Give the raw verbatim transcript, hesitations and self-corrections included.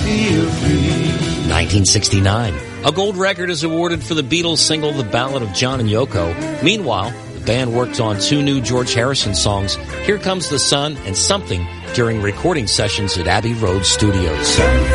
feel free. nineteen sixty-nine. A gold record is awarded for the Beatles single The Ballad of John and Yoko. Meanwhile, the band worked on two new George Harrison songs, Here Comes the Sun and Something, during recording sessions at Abbey Road Studios.